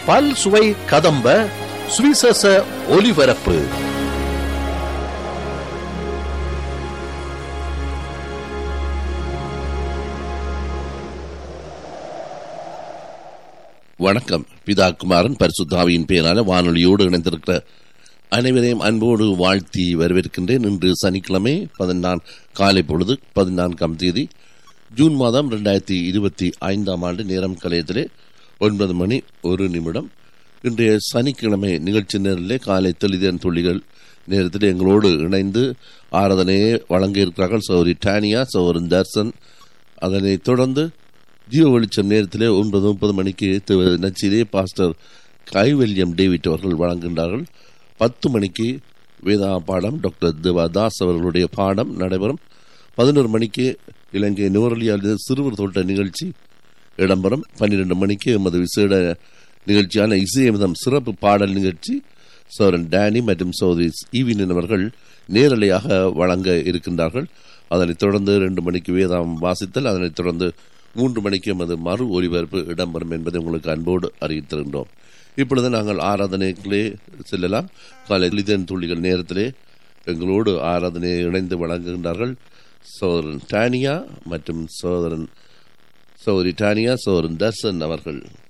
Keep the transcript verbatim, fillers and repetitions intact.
பல் சுவை கதம்ப சுவிசேஷ ஒலிபரப்பு. வணக்கம். பிதா குமாரன் பரிசுத்தாவியின் பெயரான வானொலியோடு இணைந்திருக்கிற அனைவரையும் அன்போடு வாழ்த்தி வரவேற்கின்றேன். இன்று சனிக்கிழமை பதினான் காலை பொழுது பதினான்காம் தேதி ஜூன் மாதம் இரண்டாயிரத்தி இருபத்தி ஐந்தாம் ஆண்டு. நேரம் கலையத்திலே ஒன்பது மணி ஒரு நிமிடம். இன்றைய சனிக்கிழமை நிகழ்ச்சி நேரிலே காலை தெளிதன் துளிகள் நேரத்தில் எங்களோடு இணைந்து ஆராதனையை வழங்க இருக்கிறார்கள் சௌரி டானியா, சௌரன் தர்சன். அதனைத் தொடர்ந்து ஜீவ வெளிச்சம் நேரத்திலே ஒன்பது முப்பது மணிக்கு நச்சிலே பாஸ்டர் கைவல்யம் டேவிட் அவர்கள் வழங்குகின்றார்கள். பத்து மணிக்கு வேதா பாடம் டாக்டர் தேவாதாஸ் அவர்களுடைய பாடம் நடைபெறும். பதினோரு மணிக்கு இலங்கை நுவரலியால் சிறுவர் தோட்ட நிகழ்ச்சி இடம்பெறும். பன்னிரெண்டு மணிக்கு எமது விசேட நிகழ்ச்சியான இசையமிதம் சிறப்பு பாடல் நிகழ்ச்சி சௌரன் டேனி மற்றும் சௌதரி ஈவினின் அவர்கள் நேரலையாக வழங்க இருக்கின்றார்கள். அதனைத் தொடர்ந்து ரெண்டு மணிக்கு வேதாம் வாசித்தல், அதனைத் தொடர்ந்து மூன்று மணிக்கு எமது மறு ஒலிபரப்பு இடம்பெறும் என்பதை உங்களுக்கு அன்போடு அறிவித்திருக்கின்றோம். இப்பொழுது நாங்கள் ஆராதனைகளே செல்லலாம். காலை லிதன் துளிகள் நேரத்திலே எங்களோடு ஆராதனையை இணைந்து வழங்குகின்றார்கள் சோதரன் டானியா மற்றும் சோதரன் சௌரி டானியா, சோதரன் தர்சன் அவர்கள்.